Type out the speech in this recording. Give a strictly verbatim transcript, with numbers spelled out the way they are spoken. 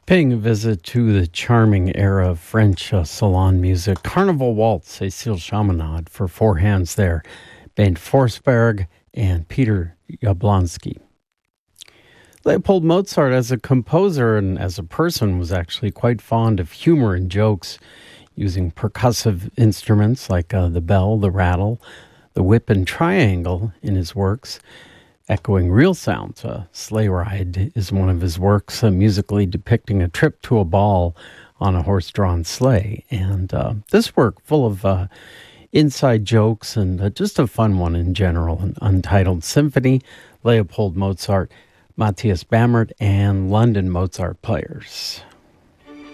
Paying a visit to the charming era of French uh, salon music, Carnival Waltz, Cécile Chaminade for four hands there, Ben Forsberg and Peter Jablonski. Leopold Mozart, as a composer and as a person, was actually quite fond of humor and jokes, using percussive instruments like uh, the bell, the rattle, the whip, and triangle in his works, echoing real sounds. A Sleigh Ride is one of his works, uh, musically depicting a trip to a ball on a horse-drawn sleigh. And uh, this work, full of uh, inside jokes and uh, just a fun one in general, an Untitled Symphony, Leopold Mozart, Matthias Bammert, and London Mozart Players.